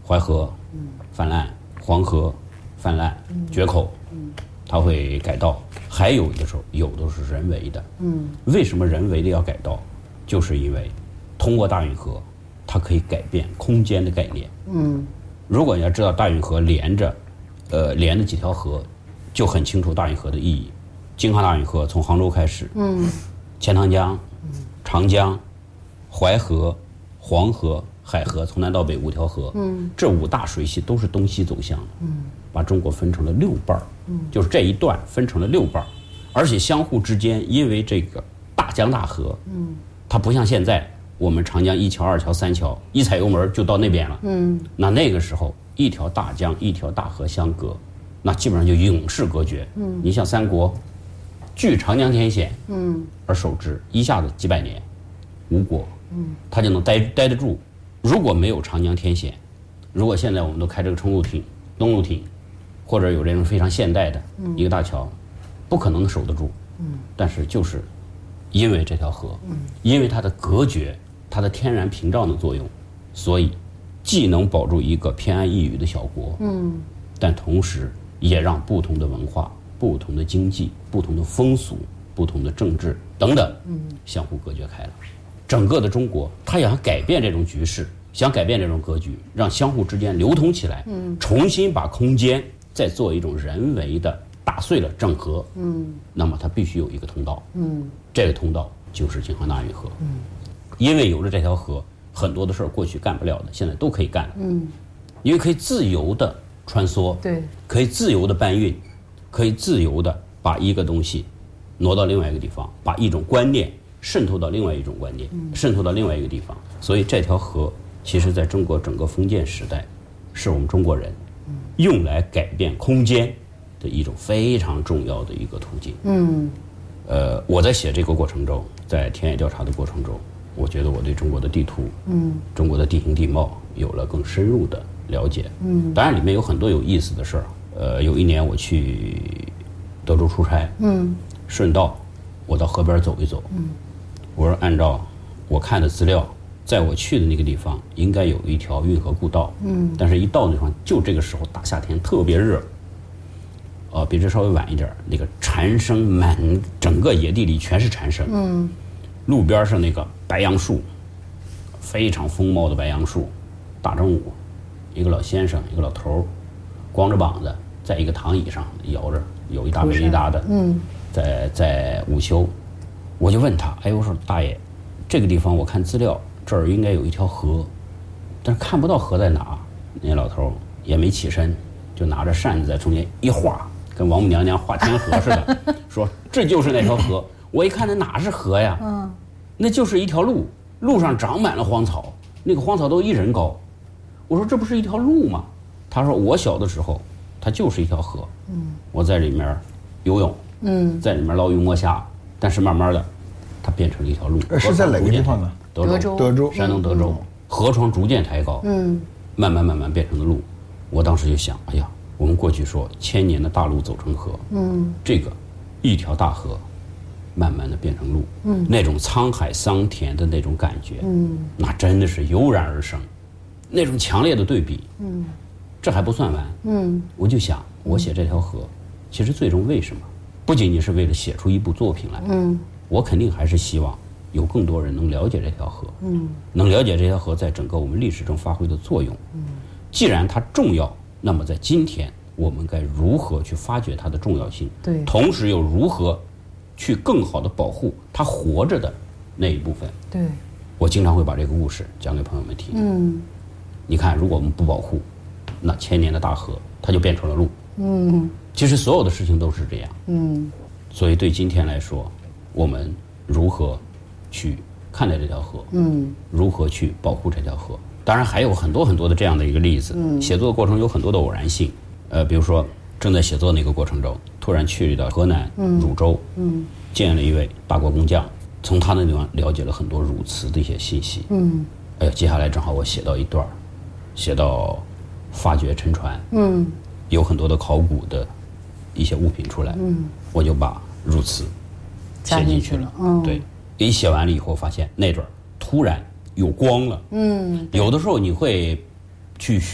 淮河泛滥，黄河泛滥，决口，它会改道。还有的时候，有的是人为的。为什么人为的要改道？就是因为通过大运河，它可以改变空间的概念。如果你要知道大运河连着几条河，就很清楚大运河的意义。京杭大运河从杭州开始，钱塘江、长江、淮河、黄河、海河，从南到北5条河，这5大水系都是东西走向的，把中国分成了6半，就是这一段分成了6半，而且相互之间因为这个大江大河，它不像现在我们长江1桥、2桥、3桥，一踩油门就到那边了，那个时候一条大江一条大河相隔，那基本上就永世隔绝。你像三国，据长江天险，而守之，一下子几百年，吴国，他就能待得住。如果没有长江天险，如果现在我们都开这个冲路艇、东路艇，或者有这种非常现代的一个大桥，不可能守得住。但是就是因为这条河，因为它的隔绝，它的天然屏障的作用，所以既能保住一个偏安一隅的小国，但同时也让不同的文化、不同的经济、不同的风俗、不同的政治等等，相互隔绝开了。整个的中国，它想改变这种局势，想改变这种格局，让相互之间流通起来，重新把空间再做一种人为的打碎了整合，那么它必须有一个通道，这个通道就是京杭大运河，因为有了这条河，很多的事儿过去干不了的，现在都可以干了，因为可以自由的穿梭， 对， 可以自由的搬运，可以自由的把一个东西挪到另外一个地方，把一种观念渗透到另外一种观念，渗透到另外一个地方。所以这条河其实在中国整个封建时代，是我们中国人用来改变空间的一种非常重要的一个途径。我在写这个过程中，在田野调查的过程中，我觉得我对中国的地图，中国的地形地貌有了更深入的了解。当然里面有很多有意思的事儿。有一年我去德州出差，顺道我到河边走一走，我说按照我看的资料，在我去的那个地方应该有一条运河故道，但是一到那地方，就这个时候大夏天特别热，比这稍微晚一点，那个蝉声满整个野地里全是蝉声，路边上那个白杨树，非常丰茂的白杨树，大正午，一个老先生，一个老头，光着膀子在一个躺椅上摇着，有一大杯一大的，在午休。我就问他，我说大爷，这个地方我看资料，这儿应该有一条河，但是看不到河在哪。那老头也没起身，就拿着扇子在中间一画，跟王母娘娘画天河似的，说这就是那条河。我一看那哪是河呀，那就是一条路，路上长满了荒草，那个荒草都1人高。我说这不是一条路吗？他说我小的时候它就是一条河，我在里面游泳，在里面捞鱼摸虾，但是慢慢的它变成了一条路。 是在哪个地方呢？ 德州， 山东德州，河床逐渐抬高，慢慢变成了路。我当时就想，哎呀，我们过去说1000年的大路走成河，这个一条大河慢慢的变成路，那种沧海桑田的那种感觉，那真的是油然而生，那种强烈的对比，这还不算完，我就想，我写这条河，其实最终为什么？不仅仅是为了写出一部作品来，我肯定还是希望有更多人能了解这条河，能了解这条河在整个我们历史中发挥的作用。既然它重要，那么在今天我们该如何去发掘它的重要性？ 对， 同时又如何去更好的保护它活着的那一部分？ 对， 我经常会把这个故事讲给朋友们听。你看，如果我们不保护，那1000年的大河它就变成了路。其实所有的事情都是这样。所以对今天来说，我们如何去看待这条河？如何去保护这条河？当然还有很多很多的这样的一个例子。写作的过程有很多的偶然性。比如说正在写作那个过程中，突然去到河南汝州，见了一位大国工匠，从他那地方了解了很多汝瓷的一些信息。接下来正好我写到一段，写到发掘沉船，有很多的考古的一些物品出来，我就把汝瓷写进去了。对，一写完了以后，发现那段突然有光了。有的时候你会去